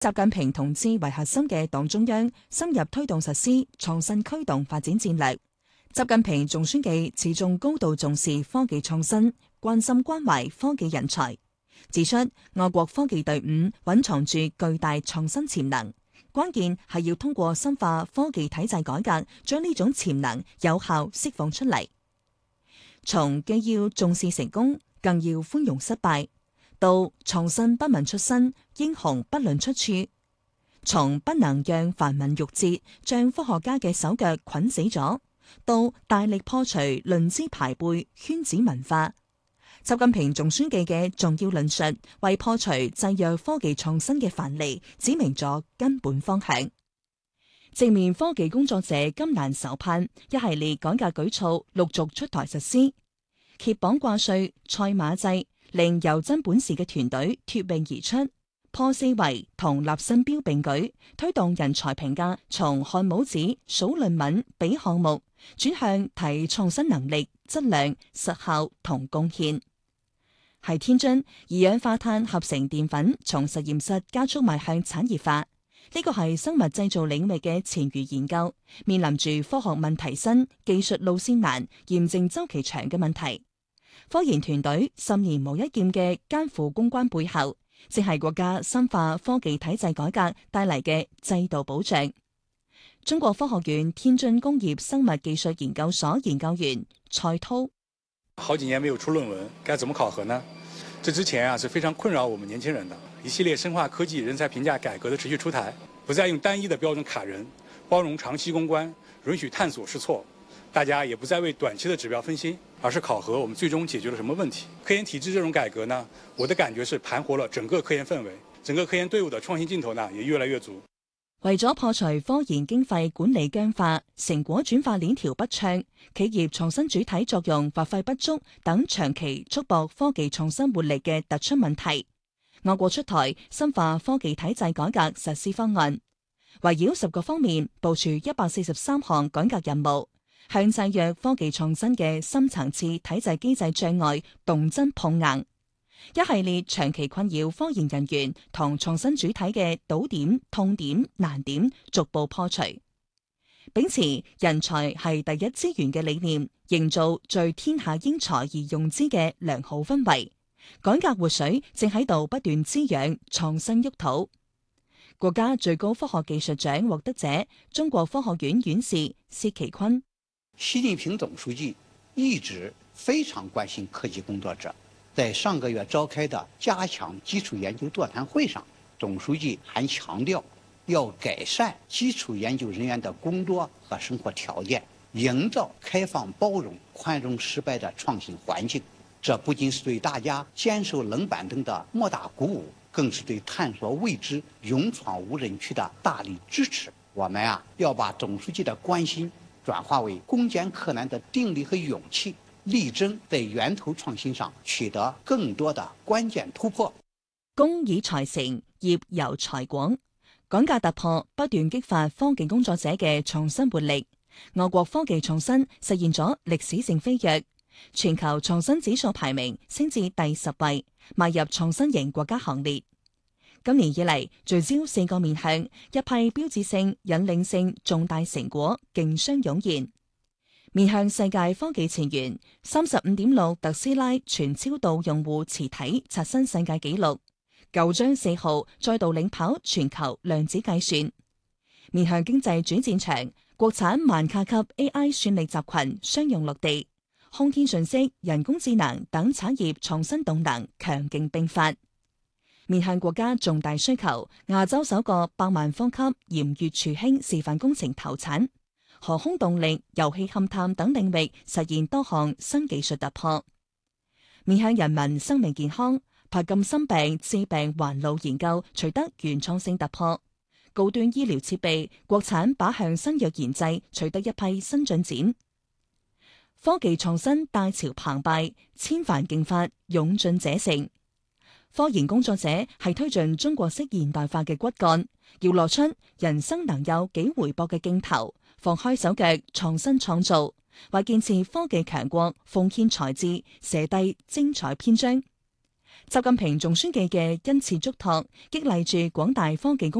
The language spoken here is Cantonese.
習近平同志為核心嘅黨中央深入推動實施創新驅動發展戰略。習近平總書記始終高度重視科技創新，關心關懷科技人才，指出我國科技隊伍蘊藏住巨大創新潛能，關鍵係要通過深化科技體制改革，將呢種潛能有效釋放出嚟。從既要重視成功，更要寬容失敗，到創新不問出身，英雄不論出處，從不能讓繁文縟節將科學家嘅手腳捆死咗，到大力破除論資排輩、圈子文化。習近平總書記嘅重要論述，為破除制約科技創新嘅藩籬，指明咗根本方向。正面科技工作者金蘭手盼一系列改革舉措陸續出台實施，揭綁掛帥、賽馬制，令有真本事嘅團隊脫穎而出，破四維同立新標並舉，推動人才評價從看帽子、數論文、比項目，轉向睇創新能力、質量、實效同貢獻。喺天津，二氧化碳合成澱粉從實驗室加速邁向產業化，呢個係生物製造領域嘅前沿研究，面臨住科學問題新、技術路線難、驗證周期長嘅問題。科研團隊10年磨一劍嘅艱苦攻關背後，正係國家深化科技體制改革帶嚟嘅制度保障。中國科學院天津工業生物技術研究所研究員蔡濤： 好幾年沒有出論文，該怎麼考核呢？這之前是非常困擾我們年輕人的一系列深化科技人才評價改革的持續出台，不再用單一的標準卡人，包容長期攻關，允許探索試錯。大家也不再為短期的指標分心，而是考核我們最終解決了什麼問題。科研體制這種改革呢，我的感覺是盤活了整個科研氛圍，整個科研隊伍的創新勁頭呢也越來越足。 為咗破除科研經費管理僵化、成果轉化鏈條不暢、企業創新主體作用發揮不足等長期束縛科技創新活力嘅突出問題，我國出台深化科技體制改革實施方案，圍繞10個方面部署143項改革任務，向制約科技創新嘅深層次體制機制障礙動真碰硬，一系列長期困擾科研人員同創新主體嘅堵點、痛點、難點逐步破除，秉持人才係第一資源嘅理念，營造聚天下英才而用之嘅良好氛圍。改革活水正喺度不斷滋養創新沃土。國家最高科學技術獎獲得者、中國科學院院士薛其坤： 習近平總書記一直非常關心科技工作者。在上個月召開的加強基礎研究座談會上，總書記還強調要改善基礎研究人員的工作和生活條件，營造開放包容、寬容失敗的創新環境。這不僅是對大家堅守冷板凳的莫大鼓舞，更是對探索未知、勇闖無人區的大力支持。我們要把總書記的關心轉化為攻堅克難的定力和勇氣，力爭在源頭創新上取得更多的關鍵突破。 工以才成，業由才廣，改革突破不斷激發科技工作者嘅創新活力。我國科技創新實現咗歷史性飛躍，全球創新指數排名升至第10位，邁入創新型國家行列。今年以嚟，聚焦4個面向，一批標誌性、引領性重大成果競相湧現。面向世界科技前沿，35.6特斯拉全超導用戶磁體刷新世界紀錄，9章4號再度領跑全球量子計算。面向經濟主戰場，國產萬卡級 AI 算力集群商用落地，空天信息、人工智能等產業創新動能強勁並發。面向國家重大需求，亞洲首個100萬方級鹽乙醛氫示範工程投產。航空動力、油氣勘探等領域實現多項新技術突破。面向人民生命健康，帕金森病致病環路研究取得原創性突破。高端醫療設備國產靶向新藥研製取得一批新進展。科技創新大潮澎湃，千帆競發，勇進者勝。科研工作者係推進中國式現代化嘅骨幹，要攞出人生能有幾回搏嘅勁頭，放開手腳創新創造，為建設科技強國奉獻才智，寫低精彩篇章。 習近平總書記嘅恩賜囑託，激勵住廣大科技公